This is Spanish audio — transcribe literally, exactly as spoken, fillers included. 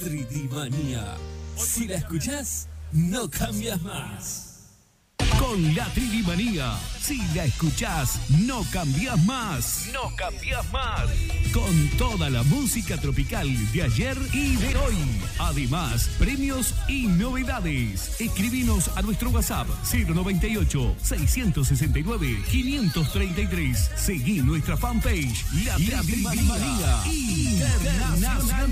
tres D Manía. Si la escuchás, no cambias más. Con la tres D Manía, si la escuchás, no cambiás más. No cambiás más. Con toda la música tropical de ayer y de hoy. Además, premios y novedades. Escribinos a nuestro WhatsApp cero noventa y ocho, seiscientos sesenta y nueve, quinientos treinta y tres. Seguí nuestra fanpage, La tres D Manía Internacional.